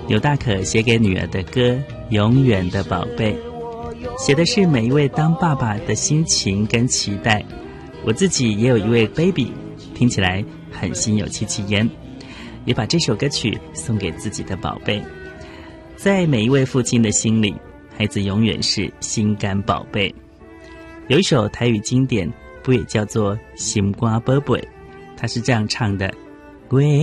刘大可写给女儿的歌《永远的宝贝》，写的是每一位当爸爸的心情跟期待。我自己也有一位 baby， 听起来很心有戚戚焉，也把这首歌曲送给自己的宝贝。在每一位父亲的心里，孩子永远是心肝宝贝。有一首台语经典，不也叫做心肝宝贝？它是这样唱的：